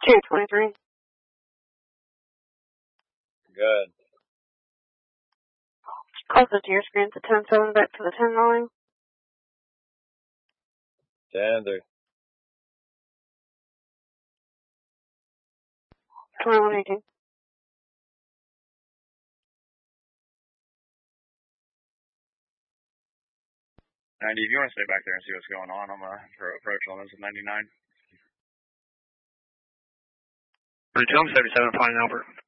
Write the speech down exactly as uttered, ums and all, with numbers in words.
two twenty-three. Good. Closest to your screen to ten seven, back to the ten line. ten three. twenty-one eighteen. ninety, if you want to stay back there and see what's going on, I'm going to approach on this at ninety-nine. thirty-two, I'm seventy-seven, flying Albert.